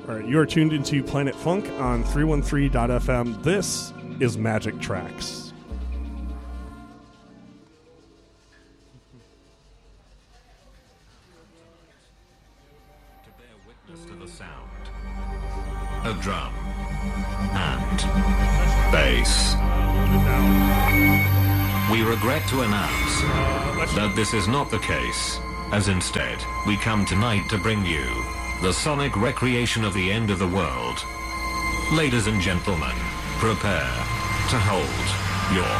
All right, you are tuned into Planet Funk on 313.fm. This is Magic Tracks. To bear witness to the sound of drum and bass. We regret to announce that this is not the case, as instead, we come tonight to bring you the sonic recreation of the end of the world. Ladies and gentlemen, prepare to hold your